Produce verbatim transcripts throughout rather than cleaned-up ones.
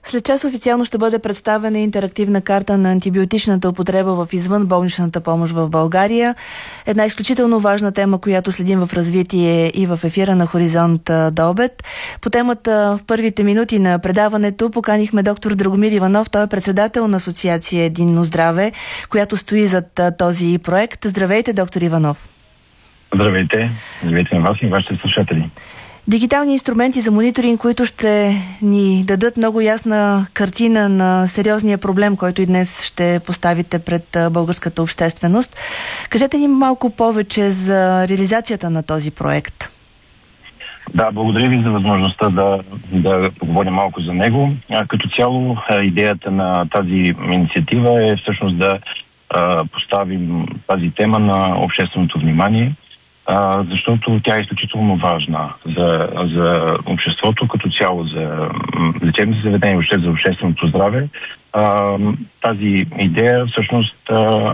След час официално ще бъде представена интерактивна карта на антибиотичната употреба в извънболничната помощ в България. Една изключително важна тема, която следим в развитие и в ефира на Хоризонт до обед. По темата в първите минути на предаването поканихме доктор Драгомир Иванов. Той е председател на Асоциация Единно здраве, която стои зад този проект. Здравейте, доктор Иванов. Здравейте. Здравейте на вас и вашите слушатели. Дигитални инструменти за мониторинг, които ще ни дадат много ясна картина на сериозния проблем, който и днес ще поставите пред българската общественост. Кажете ни малко повече за реализацията на този проект. Да, благодаря ви за възможността да, да поговорим малко за него. А, като цяло идеята на тази инициатива е всъщност да а, поставим тази тема на общественото внимание, А, защото тя е изключително важна за, за обществото като цяло, за лечебните заведения, въобще за общественото здраве. А, тази идея всъщност а,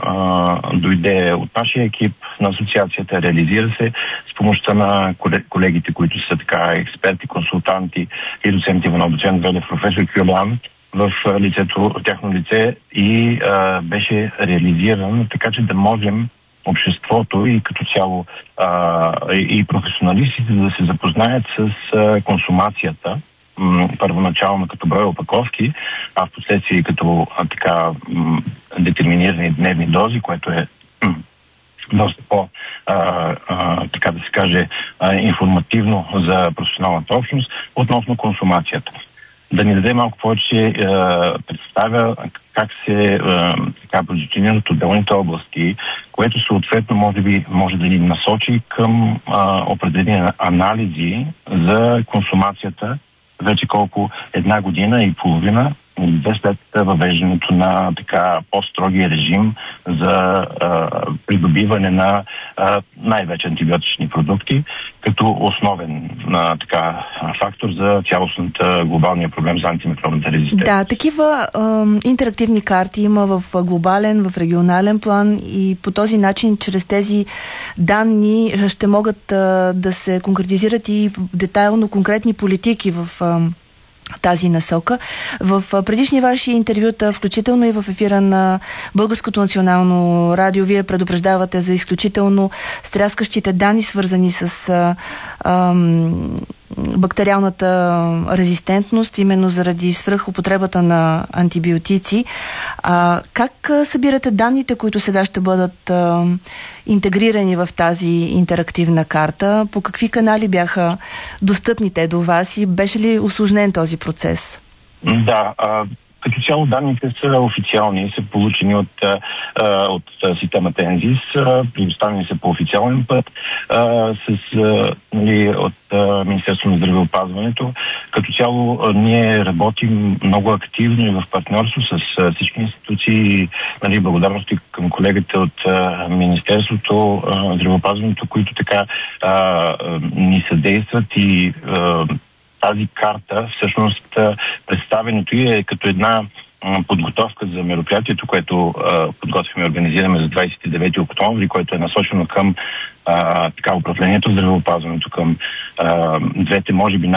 а, дойде от нашия екип на асоциацията, реализира се с помощта на колегите, които са така експерти, консултанти и доценти Иванов, доцент Велев, професор Кюлян в лицето, тяхно лице и а, беше реализиран така, че да можем обществото и като цяло а, и професионалистите да се запознаят с а, консумацията, м, първоначално като брой опаковки, а в последствие като а, така м, детерминирани дневни дози, което е м, доста по, а, а, така да се каже, а, информативно за професионалната общност относно консумацията. Да ни даде малко повече е, представя как се е, така позиционират отделните области, което съответно може би може да ни насочи към е, определени анализи за консумацията вече колко една година и половина две след въвеждането на така по-строгия режим за а, придобиване на а, най-вече антибиотични продукти, като основен а, така фактор за цялостната глобалния проблем за антимикробната резистентност. Да, такива а, интерактивни карти има в глобален, в регионален план и по този начин, чрез тези данни ще могат а, да се конкретизират и детайлно конкретни политики в а, тази насока. В предишни ваши интервюта, включително и в ефира на Българското национално радио, вие предупреждавате за изключително стряскащите данни, свързани с а, а, бактериалната резистентност, именно заради свръхупотребата на антибиотици. А, как събирате данните, които сега ще бъдат а, интегрирани в тази интерактивна карта? По какви канали бяха достъпни те до вас и беше ли усложнен този процес? Да, а... Като цяло данните са официални, са получени от, а, от системата ЕНЗИС, предоставени са по официален път а, с, а, нали, от а, Министерството на здравеопазването. Като цяло а, ние работим много активно и в партньорство с а, всички институции. Нали, благодарности към колегите от а, Министерството на здравеопазването, които така а, а, ни съдействат и а, тази карта, всъщност представенето й е като една подготовка за мероприятието, което подготвяме и организираме за двадесет и девети октомври, което е насочено към а, така управлението, здравеопазването, към а, двете, може би,